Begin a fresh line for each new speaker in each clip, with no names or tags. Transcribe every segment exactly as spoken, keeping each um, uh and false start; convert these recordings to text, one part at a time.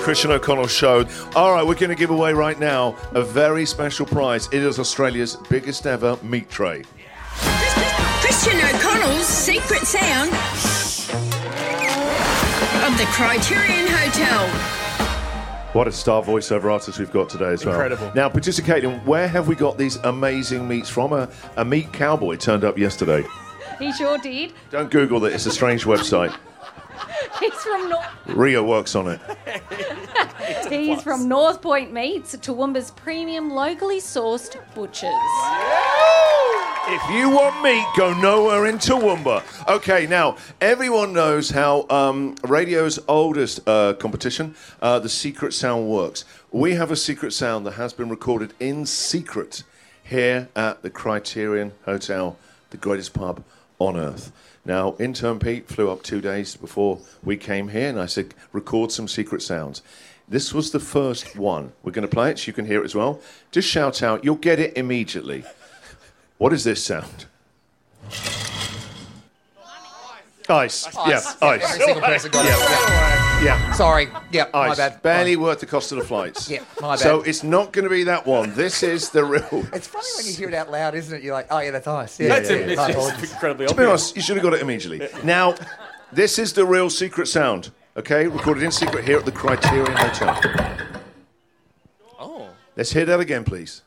Christian O'Connell Show. All right, we're going to give away right now a very special prize. It is Australia's biggest ever meat tray.
Christian O'Connell's secret sound of the Criterion Hotel.
What a star voiceover artist we've got today as well.
Incredible.
Now, participating, where have we got these amazing meats from? A, a meat cowboy turned up yesterday.
He sure did.
Don't Google it. It's a strange website.
He's from North.
Rio works on it.
He's from North Point Meats, Toowoomba's premium locally sourced butchers.
If you want meat, go nowhere in Toowoomba. Okay, now, everyone knows how um, radio's oldest uh, competition, uh, the Secret Sound, works. We have a secret sound that has been recorded in secret here at the Criterion Hotel, the greatest pub on earth. Now, intern Pete flew up two days before we came here, and I said, record some secret sounds. This was the first one. We're going to play it so you can hear it as well. Just shout out. You'll get it immediately. What is this sound? Ice.
Ice.
Yeah, ice.
Every single person got it.
Yeah. yeah.
Sorry. Yep, my
Ice.
bad.
Barely
Fine.
worth the cost of the flights.
Yeah, my bad.
So it's not going to be that one. This is the real...
It's funny when you hear it out loud, isn't it? You're like, oh, yeah, that's ice. Yeah,
That's
yeah,
it.
yeah.
It's
No,
just incredibly
To be
obvious.
honest, you should have got it immediately. Now, this is the real secret sound, okay? Recorded in secret here at the Criterion Hotel.
Oh.
Let's hear that again, please.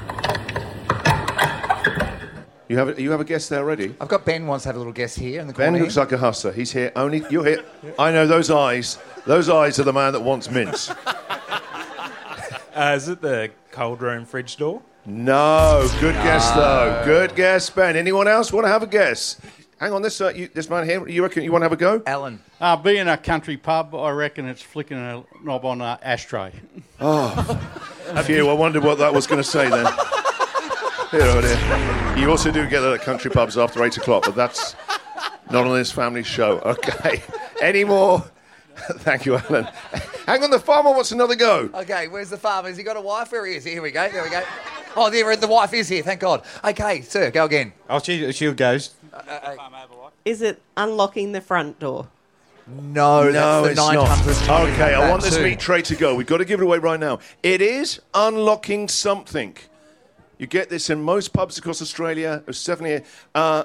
You have a, you have a guess there already?
I've got Ben wants to have a little guess here in the
Ben
corner.
looks like a hustler. He's here only... You're here. I know those eyes. Those eyes are the man that wants mince.
Uh, is it the cold room fridge door?
No. Good guess, though. Good guess, Ben. Anyone else want to have a guess? Hang on, this uh, you, this man here, you reckon you want to have a go?
Alan.
Uh, being a country pub, I reckon it's flicking a knob on an ashtray.
Phew, I wondered what that was going to say then. Here, over there. You also do get at country pubs after eight o'clock, but that's not on this family show. Okay. Any more? Thank you, Alan. Hang on, the farmer wants another go.
Okay, where's the farmer? Has he got a wife? Where he is? Here we go. There we go. Oh, there, the wife is here. Thank God. Okay, sir, go again.
Oh, she, she goes.
Is it unlocking the front door?
No,
No,
that's the
it's
nine hundredth
not.
time we've
Okay,
had
I
that
want this
too.
meat tray to go. We've got to give it away right now. It is unlocking something. You get this in most pubs across Australia. There's seven here. Uh,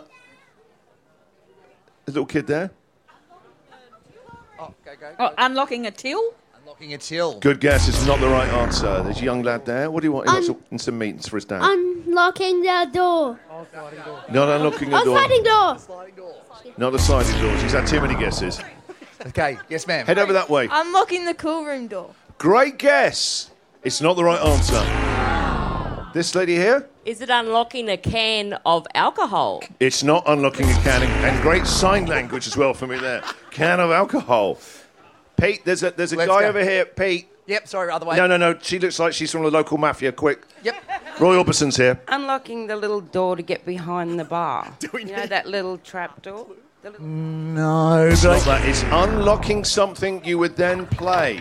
a little kid there.
Oh, go, go.
Oh, unlocking a till?
Unlocking a till.
Good guess. It's not the right answer. There's a young lad there. What do you want? He wants
Un-
some, some meat for his dad.
Unlocking the door.
Not unlocking the
Oh,
door.
sliding door.
Not the sliding doors. He's had too many guesses.
Okay, yes, ma'am.
Head over that way.
Unlocking the cool room door.
Great guess. It's not the right answer. This lady here?
Is it unlocking a can of alcohol?
It's not unlocking a can. And great sign language as well for me there. Can of alcohol. Pete, there's a there's a
Let's
guy
go.
over here. Pete.
Yep, sorry, other way.
No, no, no. She looks like she's from the local mafia. Quick.
Yep.
Roy Orbison's here.
Unlocking the little door to get behind the bar. Do we you know that little trap door? The little...
No,
It's
but
not that. It's unlocking something you would then play.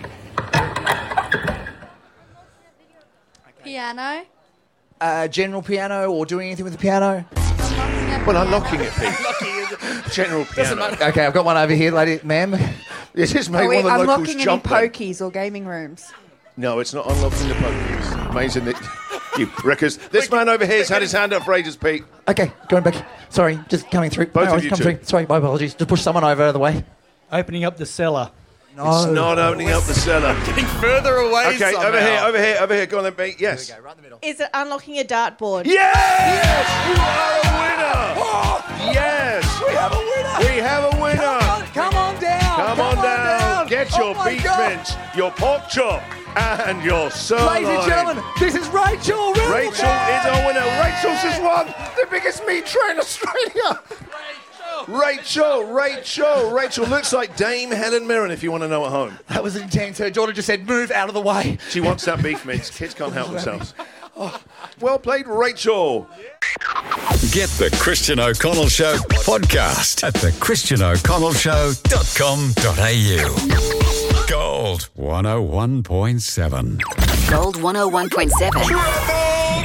Piano.
uh, general piano or doing anything with the piano?
Well, unlocking it, Pete. General piano.
Okay, I've got one over here, lady, ma'am.
This is
Are
mate,
we
one of the locals
unlocking any
jumping.
pokies or gaming rooms?
No, it's not unlocking the pokies. Amazing that you reckons. This man over here has had his hand up for ages, Pete.
Okay, going back. Sorry, just coming through.
Both
no,
of
worries,
you
come
two.
through. Sorry, my apologies. Just push someone over out of the way.
Opening up the cellar.
No.
It's not opening up the cellar.
Getting further away
Okay,
somehow.
over here, over here, over here. Go on then, Pete. Yes.
There we go, right in the middle.
Is it unlocking a dartboard?
Yes! You are a winner! Yes!
We have a winner!
We have a winner!
Come on, come on down!
Come on down! Get
Oh
your
my
beef
God.
mince, your pork chop, and your sirloin.
Ladies and gentlemen, this is Rachel Riddleman.
Rachel is our winner. Rachel's just won the biggest meat tray in Australia. Rachel, Rachel, Rachel looks like Dame Helen Mirren if you want to know at home.
That was intense. Her daughter just said, move out of the way.
She wants that beef mince. Kids can't help themselves. Oh, well played, Rachel.
Get the Christian O'Connell Show podcast at the christian o'connell show dot com dot a u. Gold one oh one point seven.
Gold one oh one point seven.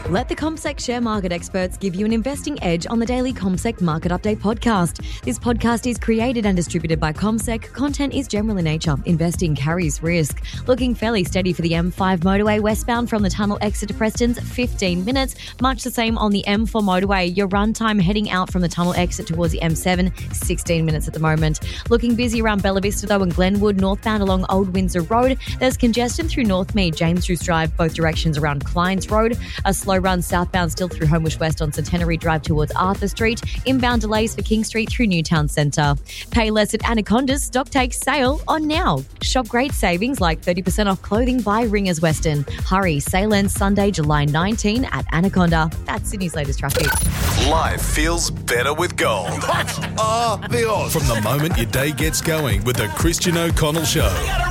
Let the CommSec share market experts give you an investing edge on the daily CommSec Market Update podcast. This podcast is created and distributed by CommSec. Content is general in nature. Investing carries risk. Looking fairly steady for the M five motorway westbound from the tunnel exit to Preston's, fifteen minutes. Much the same on the M four motorway. Your run time heading out from the tunnel exit towards the M seven, sixteen minutes at the moment. Looking busy around Bella Vista though and Glenwood, northbound along Old Windsor Road. There's congestion through Northmead, James Drews Drive, both directions around Kleins Road. A slow run southbound still through Homebush West on Centenary Drive towards Arthur Street. Inbound delays for King Street through Newtown Centre. Pay less at Anaconda's stock takes sale on now. Shop great savings like thirty percent off clothing by Ringers Western. Hurry, sale ends Sunday, July nineteenth at Anaconda. That's Sydney's latest traffic.
Life feels better with gold.
What are the odds?
From the moment your day gets going with the Christian O'Connell Show.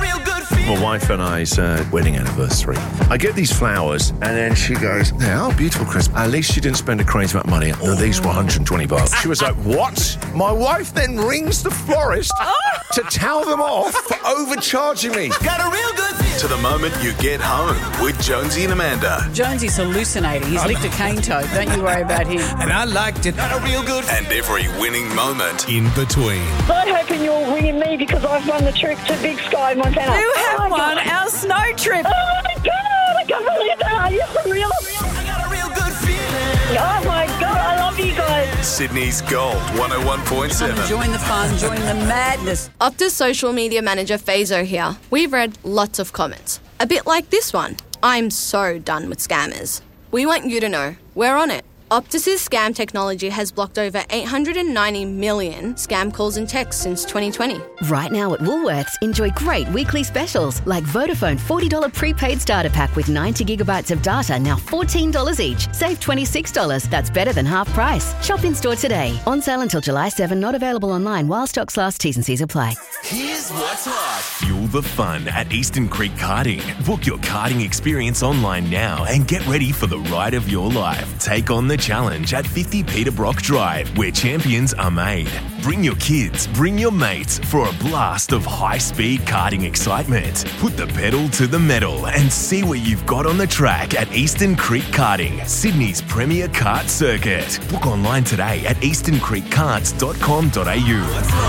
My wife and I's uh, wedding anniversary. I get these flowers, and then she goes, "How beautiful, Chris. At least she didn't spend a crazy amount of money. No, these were one hundred twenty bucks." She was like, "What?" My wife then rings the florist to tell them off for overcharging me.
Got a real good feel. To the moment you get home with Jonesy and Amanda.
Jonesy's hallucinating. He's licked a cane toad. Don't you worry about him.
And I liked it. Got a real good feel. And every winning moment in between.
I'm hoping you're ringing me because I've won the trip to Big Sky, Montana.
You have
oh
won
God.
our snow trip.
Oh my God, I can't believe that. Are you for real?
I got a real good feeling.
Oh my God, I love you guys.
Sydney's Gold one oh one point seven.
Join the fun, join the madness.
Optus social media manager Fazo here. We've read lots of comments. A bit like this one. I'm so done with scammers. We want you to know we're on it. Optus's scam technology has blocked over eight hundred ninety million scam calls and texts since twenty twenty.
Right now at Woolworths, enjoy great weekly specials like Vodafone forty dollars prepaid starter pack with ninety gigabytes of data, now fourteen dollars each. Save twenty-six dollars. That's better than half price. Shop in store today. On sale until July seventh, not available online while stocks last. T's and C's apply.
Here's what's hot. Fuel the fun at Eastern Creek Karting. Book your karting experience online now and get ready for the ride of your life. Take on the challenge at fifty Peter Brock Drive, where champions are made. Bring your kids, bring your mates for a blast of high-speed karting excitement. Put the pedal to the metal and see what you've got on the track at Eastern Creek Karting, Sydney's premier kart circuit. Book online today at eastern creek karts dot com dot a u.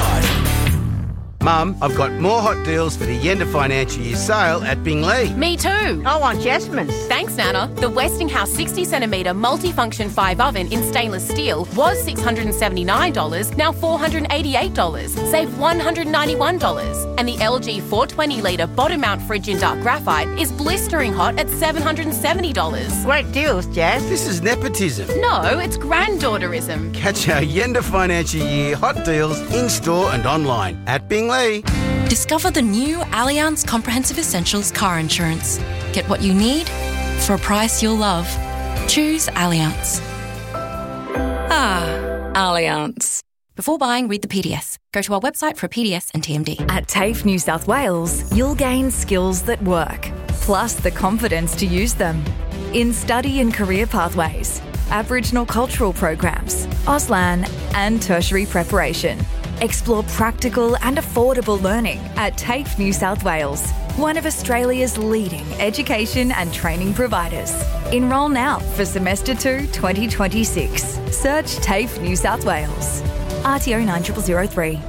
Mum, I've got more hot deals for the end of financial year sale at Bingley.
Me too.
I want Jasmine's.
Thanks, Nana. The Westinghouse sixty centimetre multifunction five oven in stainless steel was six hundred seventy-nine dollars, now four hundred eighty-eight dollars. Save one hundred ninety-one dollars. And the L G four hundred twenty litre bottom mount fridge in dark graphite is blistering hot at seven hundred seventy dollars.
Great deals, Jazz.
This is nepotism.
No, it's granddaughterism.
Catch our end of financial year hot deals in-store and online at Bingley.
Discover the new Allianz Comprehensive Essentials car insurance. Get what you need for a price you'll love. Choose Allianz. Ah, Allianz. Before buying, read the P D S. Go to our website for a P D S and T M D.
At TAFE New South Wales, you'll gain skills that work, plus the confidence to use them. In study and career pathways, Aboriginal cultural programs, Auslan, and tertiary preparation. Explore practical and affordable learning at TAFE New South Wales, one of Australia's leading education and training providers. Enrol now for Semester two twenty twenty-six. Search TAFE New South Wales. R T O nine zero zero zero three.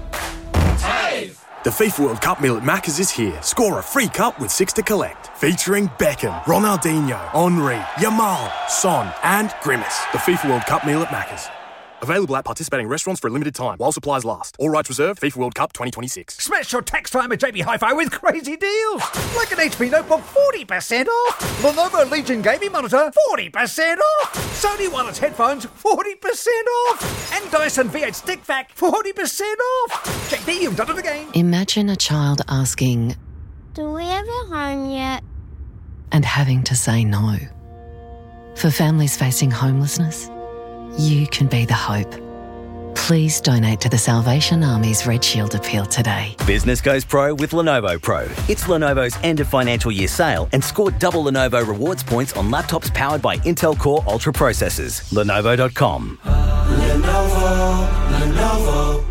TAFE! The FIFA World Cup meal at Macca's is here. Score a free cup with six to collect. Featuring Beckham, Ronaldinho, Henry, Yamal, Son and Grimace. The FIFA World Cup meal at Macca's. Available at participating restaurants for a limited time while supplies last. All rights reserved. FIFA World Cup twenty twenty-six.
Smash your tax time at J B Hi-Fi with crazy deals. Like an H P Notebook, forty percent off. Lenovo Legion Gaming Monitor, forty percent off. Sony Wireless Headphones, forty percent off. And Dyson V eight Stick Vac, forty percent off. J D, you've done it again.
Imagine a child asking,
Do we have a home yet?
and having to say no. For families facing homelessness, you can be the hope. Please donate to the Salvation Army's Red Shield appeal today.
Business goes pro with Lenovo Pro. It's Lenovo's end of financial year sale and score double Lenovo rewards points on laptops powered by Intel Core Ultra processors. Lenovo dot com.
Lenovo, Lenovo.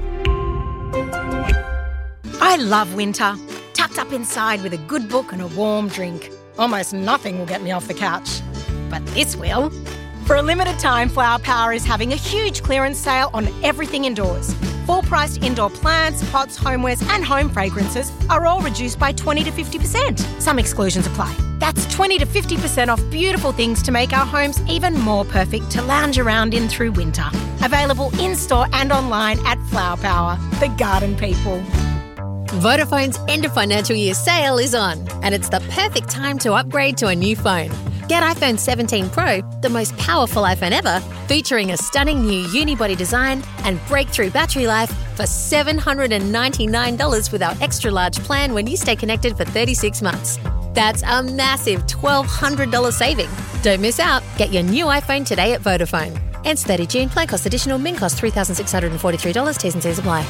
I love winter. Tucked up inside with a good book and a warm drink. Almost nothing will get me off the couch.
but this will. For a limited time, Flower Power is having a huge clearance sale on everything indoors. Full-priced indoor plants, pots, homewares and home fragrances are all reduced by twenty to fifty percent. Some exclusions apply. That's twenty to fifty percent off beautiful things to make our homes even more perfect to lounge around in through winter. Available in-store and online at Flower Power, the garden people.
Vodafone's end of financial year sale is on, and it's the perfect time to upgrade to a new phone. Get iPhone seventeen Pro, the most powerful iPhone ever, featuring a stunning new unibody design and breakthrough battery life for seven hundred ninety-nine dollars with our extra large plan when you stay connected for thirty-six months. That's a massive twelve hundred dollars saving. Don't miss out. Get your new iPhone today at Vodafone. Ends thirtieth of June. Plan cost additional. Min cost three thousand six hundred forty-three dollars. T's and C's apply.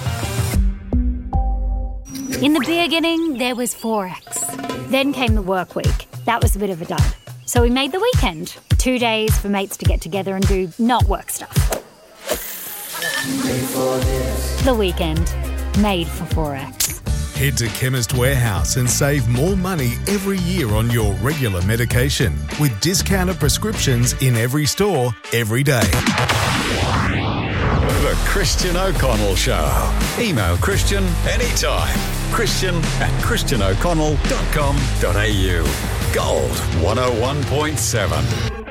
In the beginning, there was Forex. Then came the work week. That was a bit of a dud. So we made the weekend. Two days for mates to get together and do not work stuff. The weekend. Made for Forex.
Head to Chemist Warehouse and save more money every year on your regular medication with discounted prescriptions in every store, every day.
The Christian O'Connell Show. Email Christian anytime. Christian at christian o'connell dot com dot a u. Gold one oh one point seven.